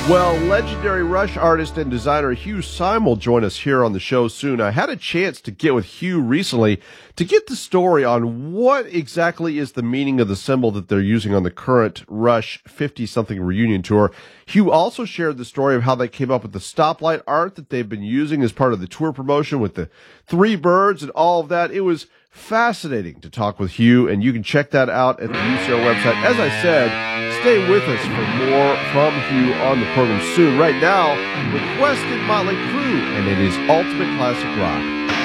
Well, legendary Rush artist and designer Hugh Syme will join us here on the show soon. I had a chance to get with Hugh recently to get the story on what exactly is the meaning of the symbol that they're using on the current Rush 50-something reunion tour. Hugh also shared the story of how they came up with the stoplight art that they've been using as part of the tour promotion with the three birds and all of that. It was fascinating to talk with Hugh, and you can check that out at the UCR website. As I said, stay with us for more from Hugh on the program soon. Right now, requested Motley Crue, and it is Ultimate Classic Rock.